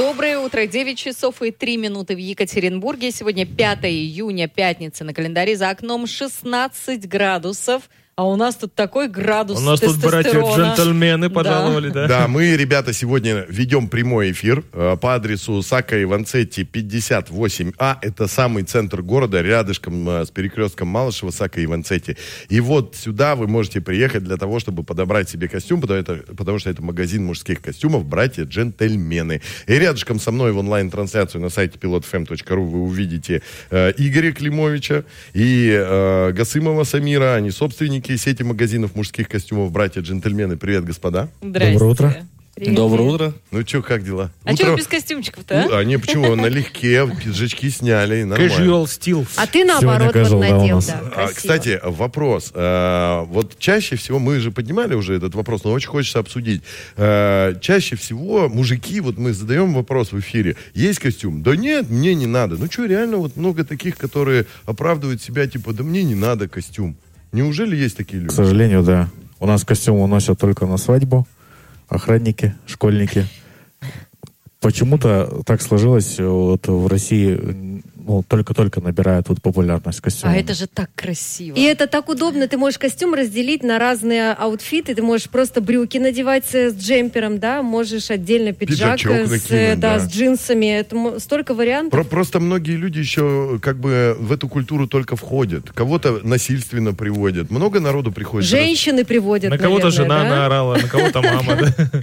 Доброе утро. 9 часов и 3 минуты в Екатеринбурге. Сегодня 5 июня, пятница. На календаре за окном 16 градусов. А у нас тут такой градус у нас тестостерона. тут братья-джентльмены пожаловали, да? Да, мы, ребята, сегодня ведем прямой эфир по адресу Сакко и Ванцетти 58А. Это самый центр города, рядышком с перекрестком Малышева, Сакко и Ванцетти. И вот сюда вы можете приехать для того, чтобы подобрать себе костюм, потому что это магазин мужских костюмов «Братья-джентльмены». И рядышком со мной в онлайн-трансляцию на сайте pilotfm.ru вы увидите Игоря Климовича и Гасымова Самира. Они собственники сети магазинов мужских костюмов «Братья-джентльмены». Привет, господа. Здрасте. Доброе утро. Привет. Доброе утро. Ну что, как дела? А чего без костюмчиков-то, а? Не, почему? Налегке, пиджачки сняли, нормально. Casual style. А ты наоборот вот надел, да, красиво. Кстати, вопрос. Вот чаще всего, мы же поднимали уже этот вопрос, но очень хочется обсудить. Чаще всего мужики, вот мы задаем вопрос в эфире, есть костюм? Да нет, мне не надо. Ну что, реально вот много таких, которые оправдывают себя, типа, да мне не надо костюм. Неужели есть такие люди? К сожалению, да. У нас костюмы носят только на свадьбу. Охранники, школьники. Почему-то так сложилось, вот в России только-только набирают вот популярность костюмов. А это же так красиво. И это так удобно, ты можешь костюм разделить на разные аутфиты, ты можешь просто брюки надевать с джемпером, да, можешь отдельно пиджак с джинсами, это столько вариантов. Просто многие люди еще как бы в эту культуру только входят, кого-то насильственно приводят, много народу приходит. Женщины приводят, на кого-то наверное, жена да? наорала, на кого-то мама, да?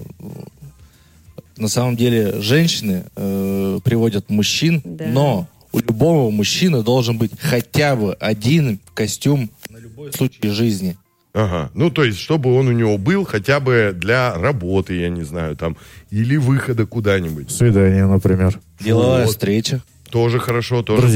На самом деле женщины приводят мужчин, Да. но у любого мужчины должен быть хотя бы один костюм на любой случай жизни. Ага, ну то есть, чтобы он у него был хотя бы для работы, я не знаю, там, или выхода куда-нибудь. Свидание, например. Деловая Вот. встреча. Тоже хорошо, тоже.